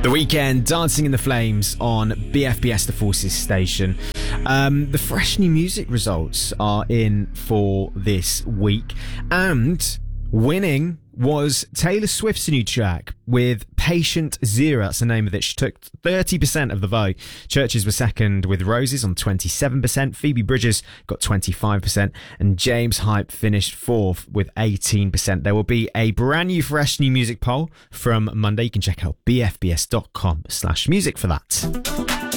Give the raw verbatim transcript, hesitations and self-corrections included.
The Weeknd, Dancing in the Flames on B F B S The Forces station. Um, the fresh new music results are in for this week, and winning was Taylor Swift's new track with Patient Zero. That's the name of it. She took thirty percent of the vote. Churches were second with Roses on twenty-seven percent. Phoebe Bridgers got twenty-five percent. And James Hype finished fourth with eighteen percent. There will be a brand new fresh new music poll from Monday. You can check out bfbs.com slash music for that.